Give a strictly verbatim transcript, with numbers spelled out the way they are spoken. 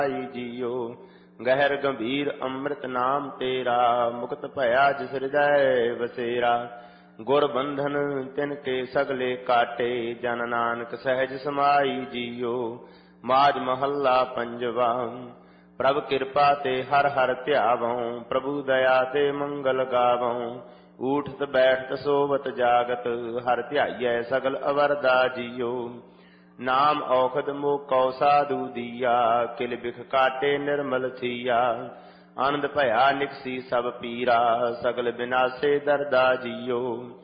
JIO. ਗਹਿਰ ਗੰਭੀਰ ਅੰਮ੍ਰਿਤ ਨਾਮ ਤੇਰਾ, ਮੁਕਤ ਭਇਆ ਜਿਸ ਹਿਰਦੈ ਵਸੇਰਾ। ਗੁਰ ਬੰਧਨ ਤਿਨ ਕੇ ਸਗਲੇ ਕਾਟੇ, ਜਨ ਨਾਨਕ ਸਹਿਜ ਸਮਾਈ ਜੀਓ। ਮਾਝ ਮਹੱਲਾ ਪੰਜਵਾ। ਪ੍ਰਭ ਕਿਰਪਾ ਤੇ ਹਰ ਹਰ ਧਿਆਵਉ, ਪ੍ਰਭੂ ਦਇਆ ਤੇ ਮੰਗਲ ਗਾਵਉ। ਊਠਤ ਬੈਠਤ ਸੋਵਤ ਜਾਗਤ, ਹਰ ਧਿਆਈਐ ਸਗਲ ਅਵਰਦਾ ਜੀਓ। ਨਾਮ ਔਖਦ ਮੋਕਉ ਸਾਧੂ ਦੀਆ, ਕਿਲ ਬਿਖ ਕਾਟੇ ਨਿਰਮਲ ਥੀਆ। ਆਨੰਦ ਭਇਆ ਨਿਕਸੀ ਸਭ ਪੀਰਾ, ਸਗਲ ਬਿਨਾਸੇ ਦਰਦਾ ਜੀਓ।